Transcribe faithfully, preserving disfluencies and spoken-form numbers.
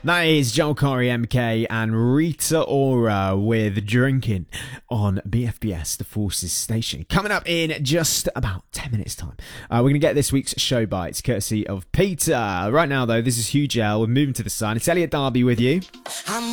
That is Joel Corey M K and Rita Ora with Drinking on B F B S, the Forces station. Coming up in just about ten minutes time, uh, we're going to get this week's show bites courtesy of Peter. Right now though, this is Hugh Gel. We're moving to the sun. It's Elliot Darby with you. I'm